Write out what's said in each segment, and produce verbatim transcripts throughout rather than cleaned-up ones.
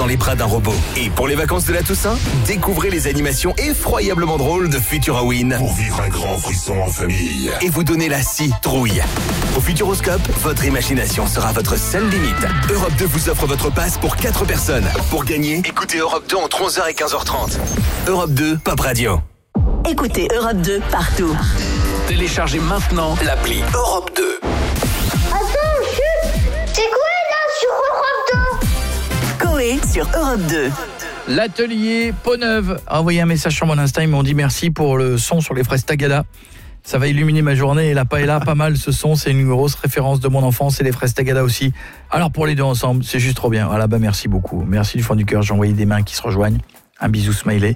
les bras d'un robot. Et pour les vacances de la Toussaint, découvrez les animations effroyablement drôles de Futurowin. Pour vivre un grand frisson en famille. Et vous donner la citrouille. Au Futuroscope, votre imagination sera votre seule limite. Europe deux vous offre votre passe pour quatre personnes. Pour gagner, écoutez Europe deux entre onze heures et quinze heures trente. Europe deux, Pop Radio. Écoutez Europe deux partout. Téléchargez maintenant l'appli Europe deux. Attends, chut! C'est quoi là sur Europe deux? Coé sur Europe deux. L'atelier Peau-Neuve a envoyé un message sur mon Insta, ils m'ont dit merci pour le son sur les fraises Tagada. Ça va illuminer ma journée et la paella, pas mal ce son, c'est une grosse référence de mon enfance et les fraises Tagada aussi. Alors pour les deux ensemble, c'est juste trop bien. Voilà, bah merci beaucoup. Merci du fond du cœur, j'ai envoyé des mains qui se rejoignent. Un bisou smiley.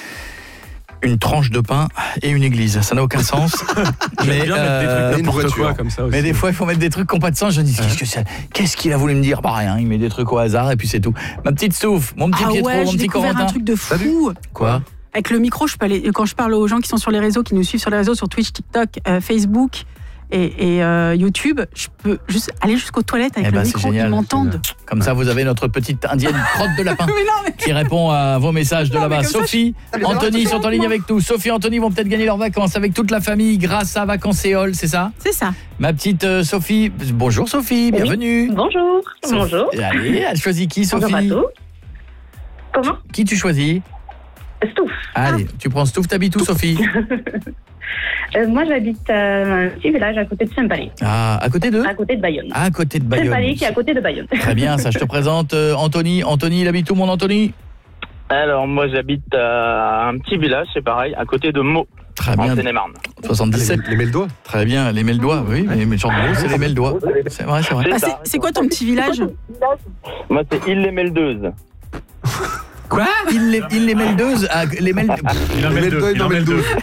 Une tranche de pain et une église, ça n'a aucun sens. mais bien euh, mettre des trucs n'importe quoi comme ça aussi. Mais des fois il faut mettre des trucs qui n'ont pas de sens. Je dis qu'est-ce que c'est, qu'est-ce qu'il a voulu me dire? Bah rien, il met des trucs au hasard et puis c'est tout. Ma petite Souf, mon petit ah Pietro, ouais, mon petit Corentin. J'ai découvert un truc de fou. Quoi? Avec le micro, je peux aller, quand je parle aux gens qui sont sur les réseaux, qui nous suivent sur les réseaux, sur Twitch, TikTok, euh, Facebook et, et euh, YouTube, je peux juste aller jusqu'aux toilettes avec eh le ben, micro, ils m'entendent. Comme ça, vous avez notre petite indienne crotte de lapin mais non, mais... qui répond à vos messages de non, là-bas. Sophie, ça, je... Anthony sont en ligne avec nous. Sophie et Anthony vont peut-être gagner leurs vacances avec toute la famille grâce à Vacances et Hall, c'est ça? C'est ça. Ma petite euh, Sophie, bonjour Sophie, bienvenue. Oui. Bonjour. Sophie. Bonjour. Allez, elle choisit qui, Sophie? Bonjour à tous. Comment? Qui tu choisis? Stouff. Allez, ah. tu prends Stouff, t'habites où, Sophie? euh, Moi, j'habite à un petit village à côté de Saint-Palais. Ah, à côté de? À côté de Bayonne. À côté de Bayonne. Saint-Palais qui est à côté de Bayonne. Très bien, ça, je te présente euh, Anthony. Anthony, il habite où, mon Anthony? Alors, moi, j'habite à un petit village, c'est pareil, à côté de Meaux. Très bien. En Seine-et-Marne. soixante-dix-sept. Les, les Meldois. Très bien, les Meldois, oui, mais les gens de Meaux, c'est les Meldois. C'est vrai, c'est vrai. Ah, c'est, c'est quoi ton petit village? Moi, c'est Île-les-Meldeuses. Quoi? Il les, il les Meldeuses, ah, les Mel... Il en met deux.